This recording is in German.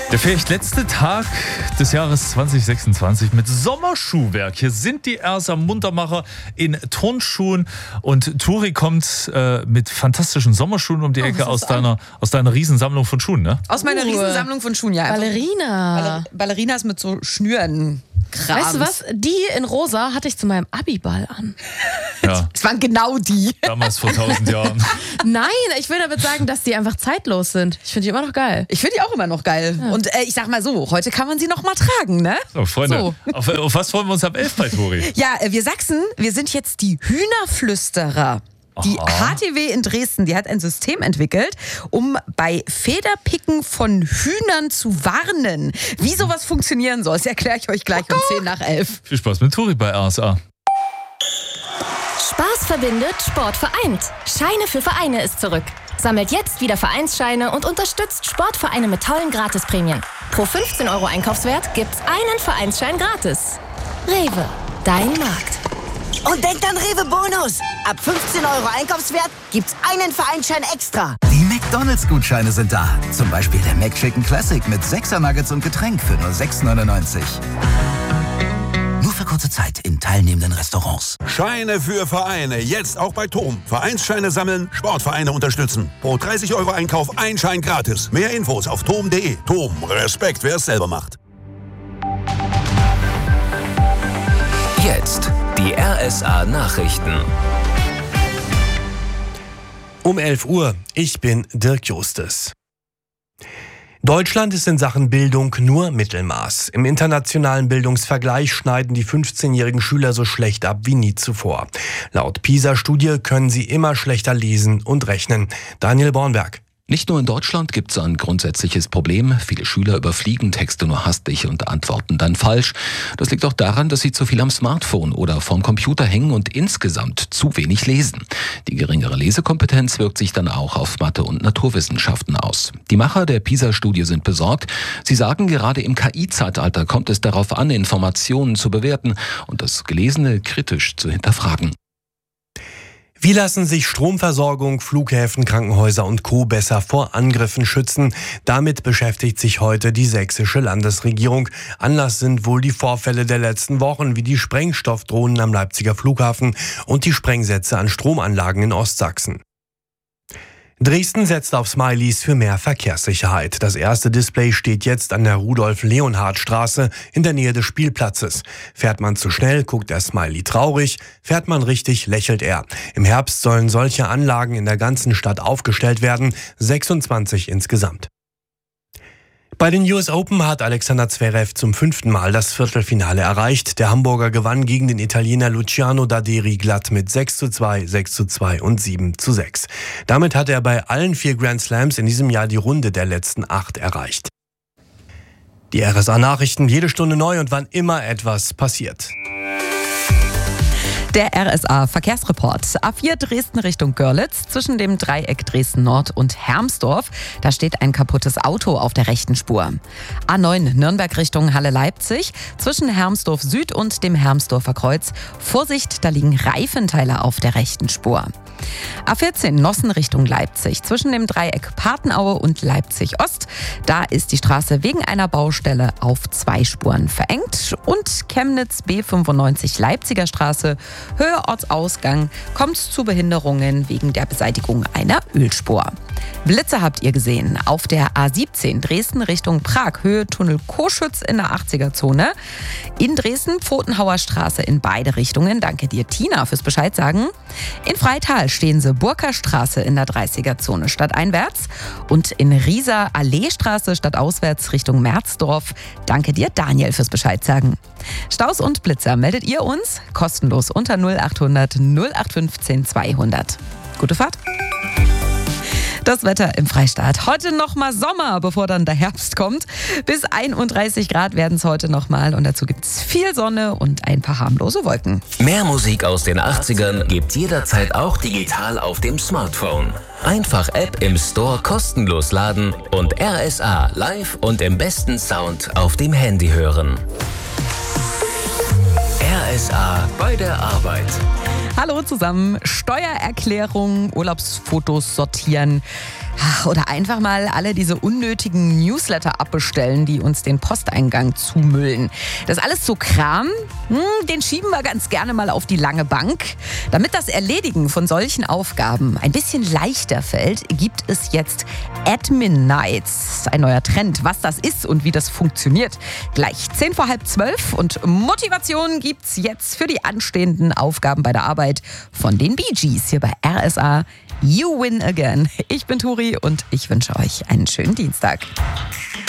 Der vielleicht letzte Tag des Jahres 2026 mit Sommerschuhwerk. Hier sind die RSA Muntermacher in Turnschuhen und Turi kommt mit fantastischen Sommerschuhen um die Ecke aus deiner Riesensammlung von Schuhen, ne? Aus meiner Riesensammlung von Schuhen, ja. Ballerina. Ballerinas mit so Schnüren. Krams. Weißt du was? Die in rosa hatte ich zu meinem Abiball an. Ja. Es waren genau die. Damals vor 1000 Jahren. Nein, ich will damit sagen, dass die einfach zeitlos sind. Ich finde die immer noch geil. Ich finde die auch immer noch geil. Ja. Und ich sag mal so, heute kann man sie noch mal tragen, ne? So, Freunde, So. Auf was freuen wir uns ab 11 bei Turi? Ja, wir Sachsen, wir sind jetzt die Hühnerflüsterer. Die HTW in Dresden, die hat ein System entwickelt, um bei Federpicken von Hühnern zu warnen. Wie sowas funktionieren soll, das erkläre ich euch gleich um 10 nach 11. Viel Spaß mit Turi bei RSA. Spaß verbindet, Sport vereint. Scheine für Vereine ist zurück. Sammelt jetzt wieder Vereinsscheine und unterstützt Sportvereine mit tollen Gratisprämien. Pro 15 € Einkaufswert gibt's einen Vereinsschein gratis. Rewe, dein Markt. Und denkt an Rewe Bonus. Ab 15 € Einkaufswert gibt's einen Vereinsschein extra. Die McDonalds-Gutscheine sind da. Zum Beispiel der McChicken Classic mit 6er Nuggets und Getränk für nur 6,99 €. Nur für kurze Zeit in teilnehmenden Restaurants. Scheine für Vereine, jetzt auch bei TOM. Vereinsscheine sammeln, Sportvereine unterstützen. Pro 30 € Einkauf ein Schein gratis. Mehr Infos auf tom.de. TOM, Respekt, wer es selber macht. Jetzt die RSA Nachrichten. Um 11 Uhr, ich bin Dirk Justes. Deutschland ist in Sachen Bildung nur Mittelmaß. Im internationalen Bildungsvergleich schneiden die 15-jährigen Schüler so schlecht ab wie nie zuvor. Laut PISA-Studie können sie immer schlechter lesen und rechnen. Daniel Bornberg. Nicht nur in Deutschland gibt es ein grundsätzliches Problem. Viele Schüler überfliegen Texte nur hastig und antworten dann falsch. Das liegt auch daran, dass sie zu viel am Smartphone oder vorm Computer hängen und insgesamt zu wenig lesen. Die geringere Lesekompetenz wirkt sich dann auch auf Mathe und Naturwissenschaften aus. Die Macher der PISA-Studie sind besorgt. Sie sagen, gerade im KI-Zeitalter kommt es darauf an, Informationen zu bewerten und das Gelesene kritisch zu hinterfragen. Wie lassen sich Stromversorgung, Flughäfen, Krankenhäuser und Co. besser vor Angriffen schützen? Damit beschäftigt sich heute die sächsische Landesregierung. Anlass sind wohl die Vorfälle der letzten Wochen, wie die Sprengstoffdrohnen am Leipziger Flughafen und die Sprengsätze an Stromanlagen in Ostsachsen. Dresden setzt auf Smileys für mehr Verkehrssicherheit. Das erste Display steht jetzt an der Rudolf-Leonhard-Straße in der Nähe des Spielplatzes. Fährt man zu schnell, guckt der Smiley traurig. Fährt man richtig, lächelt er. Im Herbst sollen solche Anlagen in der ganzen Stadt aufgestellt werden, 26 insgesamt. Bei den US Open hat Alexander Zverev zum 5. Mal das Viertelfinale erreicht. Der Hamburger gewann gegen den Italiener Luciano Daderi glatt mit 6:2, 6:2 und 7:6. Damit hat er bei allen 4 Grand Slams in diesem Jahr die Runde der letzten 8 erreicht. Die RSA-Nachrichten jede Stunde neu und wann immer etwas passiert. Der RSA-Verkehrsreport. A4 Dresden Richtung Görlitz zwischen dem Dreieck Dresden-Nord und Hermsdorf. Da steht ein kaputtes Auto auf der rechten Spur. A9 Nürnberg Richtung Halle-Leipzig zwischen Hermsdorf Süd und dem Hermsdorfer Kreuz. Vorsicht, da liegen Reifenteile auf der rechten Spur. A14 Nossen Richtung Leipzig zwischen dem Dreieck Patenaue und Leipzig-Ost. Da ist die Straße wegen einer Baustelle auf 2 Spuren verengt. Und Chemnitz B95 Leipziger Straße, Höhe Ortsausgang, kommt zu Behinderungen wegen der Beseitigung einer Ölspur. Blitze habt ihr gesehen auf der A17 Dresden Richtung Prag, Höhe Tunnel Koschütz in der 80er-Zone. In Dresden Pfotenhauer Straße in beide Richtungen. Danke dir, Tina, fürs Bescheid sagen. In Freital stehen sie Burker Straße in der 30er-Zone stadteinwärts und in Rieser Alleestraße stadtauswärts Richtung Merzdorf. Danke dir, Daniel, fürs Bescheid sagen. Staus und Blitzer meldet ihr uns kostenlos unter 0800 0815 200. Gute Fahrt. Das Wetter im Freistaat. Heute nochmal Sommer, bevor dann der Herbst kommt. Bis 31 Grad werden es heute nochmal und dazu gibt es viel Sonne und ein paar harmlose Wolken. Mehr Musik aus den 80ern gibt's jederzeit auch digital auf dem Smartphone. Einfach App im Store kostenlos laden und RSA live und im besten Sound auf dem Handy hören. RSA bei der Arbeit. Hallo zusammen. Steuererklärung, Urlaubsfotos sortieren. Oder einfach mal alle diese unnötigen Newsletter abbestellen, die uns den Posteingang zumüllen. Das ist alles so Kram, den schieben wir ganz gerne mal auf die lange Bank. Damit das Erledigen von solchen Aufgaben ein bisschen leichter fällt, gibt es jetzt Admin Nights. Ein neuer Trend. Was das ist und wie das funktioniert. Gleich 11:10 und Motivation gibt's jetzt für die anstehenden Aufgaben bei der Arbeit von den Bee Gees hier bei RSA. You win again. Ich bin Turi und ich wünsche euch einen schönen Dienstag.